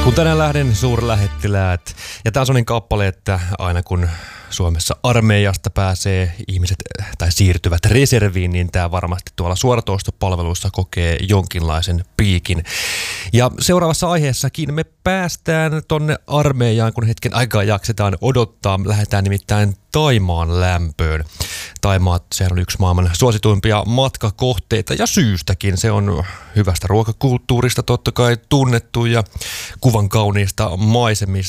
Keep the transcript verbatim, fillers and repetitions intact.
Kun tänään lähden suurlähettiläät, ja tää on sellainen kappale, että aina kun Suomessa armeijasta pääsee ihmiset tai siirtyvät reserviin, niin tämä varmasti tuolla suoratoistopalveluissa kokee jonkinlaisen piikin. Ja seuraavassa aiheessakin me päästään tonne armeijaan, kun hetken aikaa jaksetaan odottaa. Lähdetään nimittäin Thaimaan lämpöön. Thaimaa, sehän on yksi maailman suosituimpia matkakohteita ja syystäkin. Se on hyvästä ruokakulttuurista totta kai tunnettu ja kuvan kauniista maisemista.